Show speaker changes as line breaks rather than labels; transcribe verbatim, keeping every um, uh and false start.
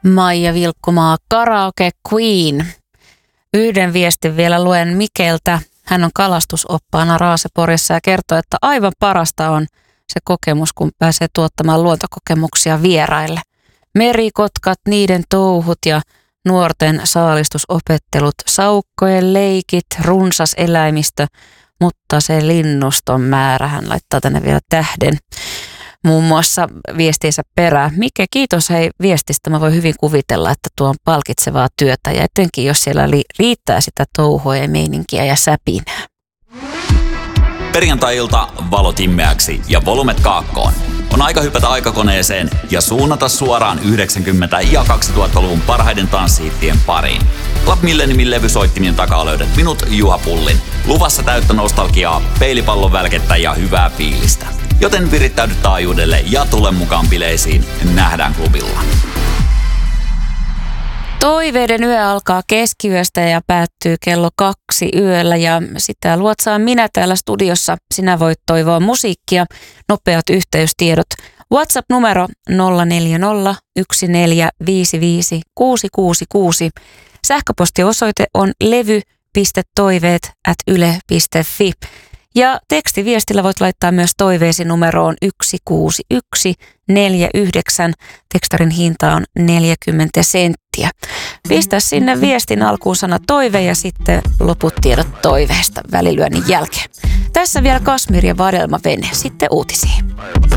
Maija Vilkkumaa, Karaoke Queen. Yhden viestin vielä luen Mikeltä. Hän on kalastusoppaana Raaseporissa ja kertoo, että aivan parasta on se kokemus, kun pääsee tuottamaan luontokokemuksia vieraille. Merikotkat, niiden touhut ja nuorten saalistusopettelut, saukkojen leikit, runsas eläimistö, mutta se linnuston määrä, hän laittaa tänne vielä tähden. Muun muassa viestiinsä perään. Mike, kiitos hei viestistä. Mä voin hyvin kuvitella, että tuo on palkitsevaa työtä ja etenkin jos siellä li- riittää sitä touhua ja meininkiä ja säpinää.
Perjantai-ilta valot immeäksi ja volumet kaakkoon. On aika hypätä aikakoneeseen ja suunnata suoraan yhdeksänkymmentä- ja kaksituhattaluvun parhaiden tanssihittien pariin. Club Milleniumin levysoittimien takaa löydät minut, Juha Pullin. Luvassa täyttä nostalgiaa, peilipallon välkettä ja hyvää fiilistä. Joten virittäydy taajuudelle ja tule mukaan bileisiin. Nähdään klubilla.
Toiveiden yö alkaa keskiyöstä ja päättyy kello kaksi yöllä ja sitä luotsaan minä täällä studiossa. Sinä voit toivoa musiikkia, nopeat yhteystiedot. WhatsApp-numero nolla neljä nolla yksi neljä viisi viisi kuusi kuusi kuusi. Sähköpostiosoite on levy piste toiveet ät yle piste fi. Ja tekstiviestillä voit laittaa myös toiveesi numeroon yksi kuusi yksi neljä yhdeksän. Tekstarin hinta on neljäkymmentä senttiä. Pistä sinne viestin alkuun sana toive ja sitten loput tiedot toiveesta välilyönnin jälkeen. Tässä vielä Kasmir ja Vadelma Vene. Sitten uutisiin.